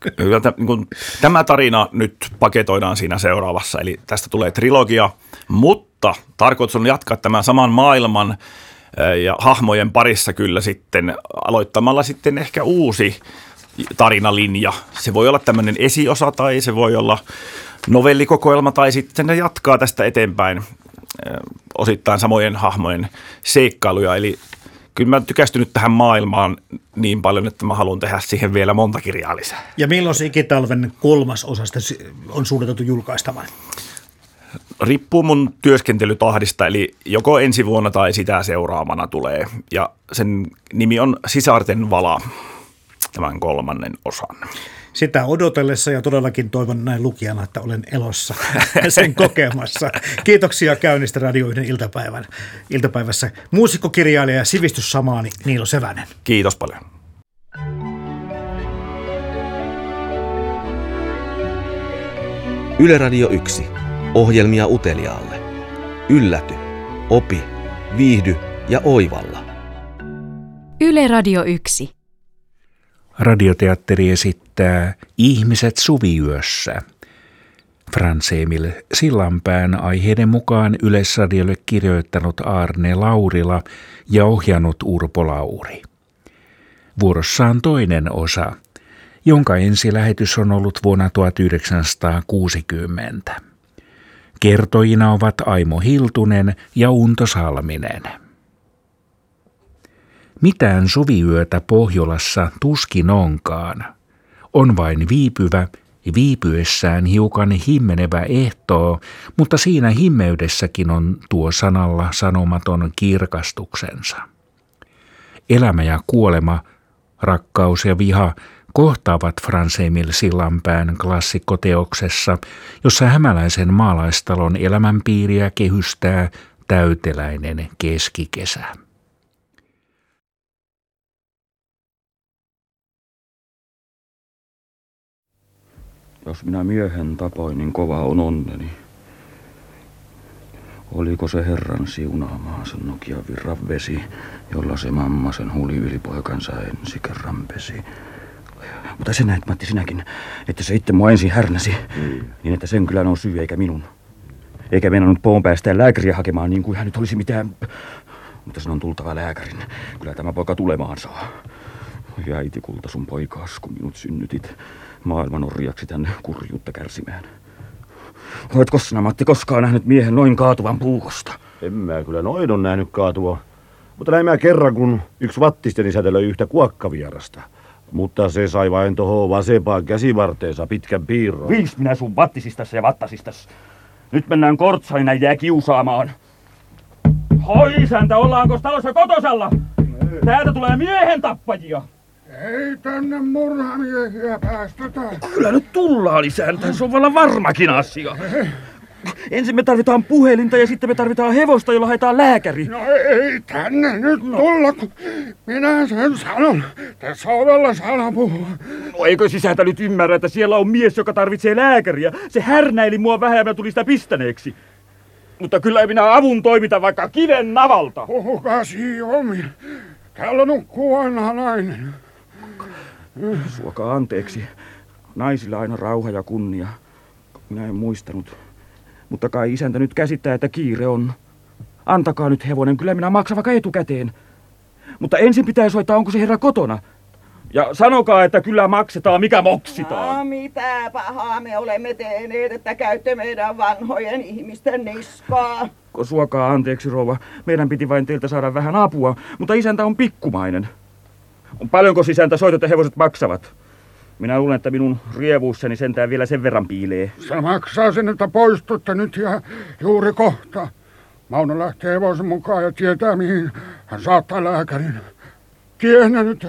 Kyllä, niin tämä tarina nyt paketoidaan siinä seuraavassa, eli tästä tulee trilogia, mutta tarkoitus on jatkaa tämän saman maailman ja hahmojen parissa kyllä sitten aloittamalla sitten ehkä uusi tarinalinja. Se voi olla tämmöinen esiosa tai se voi olla novellikokoelma tai sitten ne jatkaa tästä eteenpäin osittain samojen hahmojen seikkailuja. Eli kyllä mä tykästynyt tähän maailmaan niin paljon, että mä haluan tehdä siihen vielä monta kirjaa lisää. Ja milloin se Ikitalven 3. osasta on suunniteltu julkaistamaan? Riippuu mun työskentelytahdista, eli joko ensi vuonna tai sitä seuraavana tulee. Ja sen nimi on Sisarten vala, tämän 3. osan. Sitä odotellessa ja todellakin toivon näin lukijana, että olen elossa sen kokemassa. Kiitoksia käynnistä Radio 1 iltapäivässä muusikkokirjailija ja sivistyssamaani Niilo Sevänen. Kiitos paljon. Yle Radio 1. Ohjelmia uteliaalle. Ylläty, opi, viihdy ja oivalla. Yle Radio 1. Radioteatteri esittää Ihmiset suviyössä. Frans Emil Sillanpään aiheiden mukaan Yleisradiolle kirjoittanut Aarne Laurila ja ohjannut Urpo Lauri. Vuorossa on 2. osa, jonka ensilähetys on ollut vuonna 1960. Kertojina ovat Aimo Hiltunen ja Unto Salminen. Mitään suviyötä Pohjolassa tuskin onkaan. On vain viipyvä, viipyessään hiukan himmenevä ehtoo, mutta siinä himmeydessäkin on tuo sanalla sanomaton kirkastuksensa. Elämä ja kuolema, rakkaus ja viha kohtaavat Frans Emil Sillanpään klassikkoteoksessa, jossa hämäläisen maalaistalon elämänpiiriä kehystää täyteläinen keskikesä. Jos minä miehen tapoin, niin kova on onneni. Oliko se Herran siunaamaa sen Nokian virran vesi, jolla se mamma sen hulivilipoikansa ensi kerran pesi. Mutta sä näet, Matti, sinäkin, että se itse mua ensin härnäsi, niin että sen kyllä on syy eikä minun. Eikä meinannut poon päästään lääkäriä hakemaan niin kuin hän nyt olisi mitään. Mutta sen on tultava lääkärin. Kyllä tämä poika tulemaan saa. Ja äiti kulta sun poikaas, kun minut synnytit maailman orjaksi tänne kurjuutta kärsimään. Oletko sinä, Matti, koskaan nähnyt miehen noin kaatuvan puukosta? En mä kyllä noin on nähnyt kaatua. Mutta näin mä kerran, kun yksi vattisten isäntä löi yhtä kuokkavierasta. Mutta se sai vain tohon vasempaan käsivarteensa pitkän piirron. Viis minä sun vattisistas ja vattasistas. Nyt mennään kortsaina jää kiusaamaan. Hoi isäntä, ollaanko talossa kotosalla? Täältä tulee miehen tappajia. Ei tänne murhamiehiä päästetä. Kyllä nyt tullaan isäntä, se on vallan varmakin asia. Ensin me tarvitaan puhelinta ja sitten me tarvitaan hevosta, jolla haetaan lääkäri. No ei tänne nyt tulla, kun minä sen sanon. Tässä ovella saa puhua. No eikö sisältä nyt ymmärrä, että siellä on mies, joka tarvitsee lääkäriä? Se härnäili mua vähän ja mä tuli sitä pistäneeksi. Mutta kyllä minä avun toimitan vaikka kiven navalta. Puhukaa siivomin. Täällä nukkuu vanha nainen. Suokaa anteeksi. Naisilla aina rauha ja kunnia. Minä en muistanut. Mutta kai isäntä nyt käsittää, että kiire on. Antakaa nyt hevonen, kyllä minä maksan vaikka etukäteen. Mutta ensin pitää soittaa, onko se herra kotona. Ja sanokaa, että kyllä maksetaan, mikä moksitaan. No, mitä pahaa me olemme tehneet, että käytte meidän vanhojen ihmisten niskaa. Suokaa anteeksi, rouva. Meidän piti vain teiltä saada vähän apua, mutta isäntä on pikkumainen. Paljonko isäntä soitot ja hevoset maksavat? Minä luulen, että minun rievuussani sentään vielä sen verran piilee. Se maksaa sen, että poistutte nyt ja juuri kohta. Mauno lähtee hevosen mukaan ja tietää, mihin hän saattaa lääkärin. Tiedä nyt.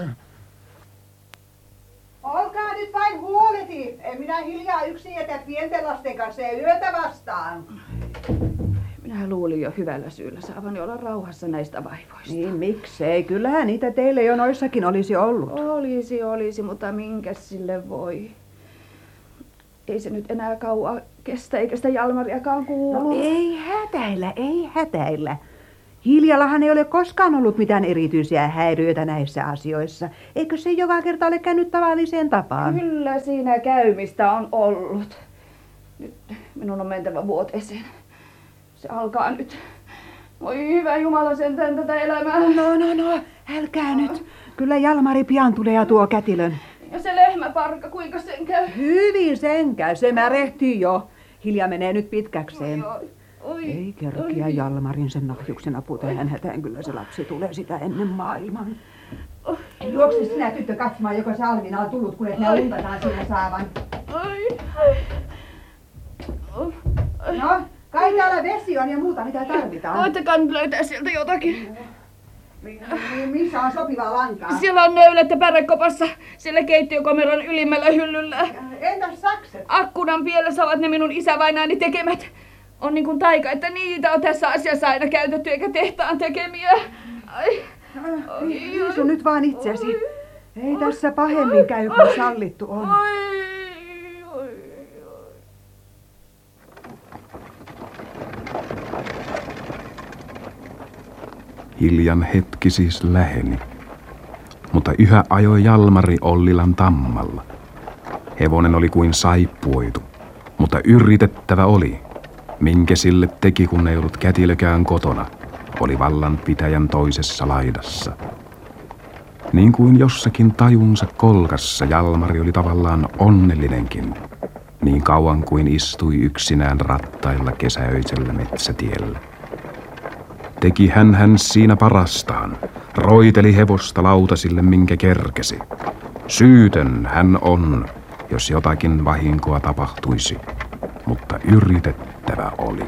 Olkaa nyt vain huoleti. En minä hiljaa yksin jätä pienten lasten kanssa ja yötä vastaan. Minä luulin jo hyvällä syyllä saavani olla rauhassa näistä vaivoista. Niin miksei? Kyllähän niitä teille jo noissakin olisi ollut. Olisi, mutta minkäs sille voi? Ei se nyt enää kauan kestä, eikä sitä Jalmariakaan kuulu. No, ei hätäillä. Hiljallahan ei ole koskaan ollut mitään erityisiä häiriöitä näissä asioissa. Eikö se joka kerta ole käynyt tavalliseen tapaan? Kyllä siinä käymistä on ollut. Nyt minun on mentävä vuoteeseen. Se alkaa nyt. Voi hyvä Jumala sentään tätä elämää. No, älkää nyt. Kyllä Jalmari pian tulee ja tuo kätilön. Ja se lehmäparka, kuinka sen käy? Hyvin sen käy, se märehtii jo. Hilja menee nyt pitkäkseen. Oi, ei kerkiä Jalmarin sen nahjuksen apu tähän hätään, kyllä se lapsi tulee sitä ennen maailman. Juokse sinä tyttö katsomaan, joko se Alvina on tullut, kun et ne untataan siinä saavan. No, kai täällä vesi on ja muuta mitä tarvitaan. Koittakaa nyt löytää sieltä jotakin. Missä on sopivaa lankaa? Siellä on neulät ja pärekopassa, siellä keittiökomeron ylimmällä hyllyllä. Entäs sakset? Akkunan pielessä ovat ne minun isävainaani tekemät. On niin kuin taika, että niitä on tässä asiassa aina käytetty eikä tehtaan tekemiä. Iisu nyt vaan itsesi. Ei tässä pahemmin käy kuin sallittu on. Hiljan hetki siis läheni, mutta yhä ajoi Jalmari Ollilan tammalla. Hevonen oli kuin saippuoitu, mutta yritettävä oli. Minkä sille teki, kun ei ollut kätilökään kotona, oli vallanpitäjän toisessa laidassa. Niin kuin jossakin tajunsa kolkassa Jalmari oli tavallaan onnellinenkin, niin kauan kuin istui yksinään rattailla kesäöisellä metsätiellä. Teki hän siinä parastaan, roiteli hevosta lautasille minkä kerkesi. Syytön hän on, jos jotakin vahinkoa tapahtuisi, mutta yritettävä oli.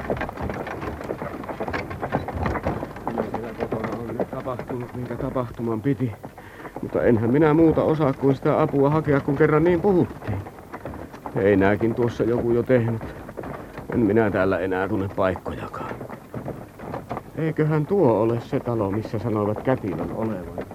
On nyt tapahtunut, minkä tapahtuman piti, mutta enhän minä muuta osaa kuin sitä apua hakea, kun kerran niin puhuttiin. Heinääkin tuossa joku jo tehnyt. En minä täällä enää tunne paikkojakaan. Eiköhän tuo ole se talo, missä sanovat kätilön olevan.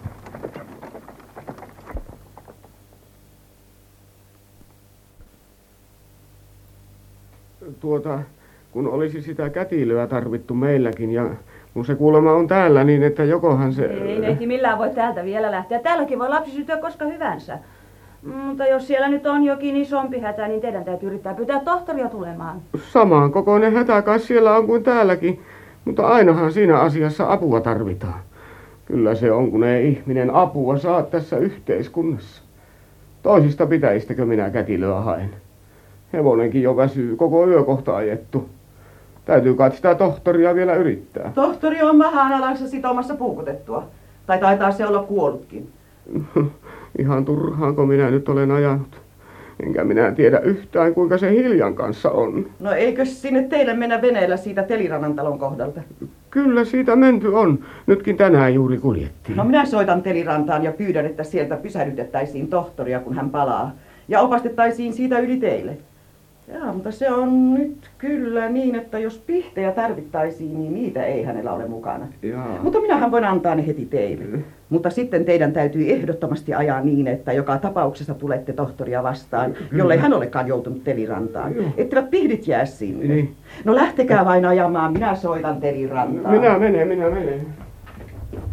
Kun olisi sitä kätilöä tarvittu meilläkin ja kun se kuulemma on täällä, niin että jokohan se... Ei neiti millään voi täältä vielä lähteä. Täälläkin voi lapsi sytyä koska hyvänsä. Mutta jos siellä nyt on jokin isompi hätä, niin teidän täytyy yrittää pyytää tohtoria tulemaan. Samaan kokoinen hätä kai siellä on kuin täälläkin, mutta ainahan siinä asiassa apua tarvitaan. Kyllä se on, kun ei ihminen apua saa tässä yhteiskunnassa. Toisista pitäjistäkö minä kätilöä haen? Hevonenkin jo väsyy, koko yö kohta ajettu. Täytyy kai sitä tohtoria vielä yrittää. Tohtori on mahaan alansa sitomassa puukutettua. Tai taitaa se olla kuollutkin. Ihan turhaanko minä nyt olen ajanut. Enkä minä tiedä yhtään, kuinka se Hiljan kanssa on. No eikö sinne teille mennä veneellä siitä Telirannan talon kohdalta? Kyllä siitä menty on. Nytkin tänään juuri kuljettiin. No minä soitan Telirantaan ja pyydän, että sieltä pysähdytettäisiin tohtoria, kun hän palaa. Ja opastettaisiin siitä yli teille. Jaa, mutta se on nyt kyllä niin, että jos pihtejä tarvittaisiin, niin niitä ei hänellä ole mukana. Jaa. Mutta minähän voin antaa ne heti teille. Mutta sitten teidän täytyy ehdottomasti ajaa niin, että joka tapauksessa tulette tohtoria vastaan, jollei hän olekaan joutunut Telirantaan. Etteivät pihdit jää sinne. Niin. No lähtekää vain ajamaan, minä soitan Telirantaan. Minä menen.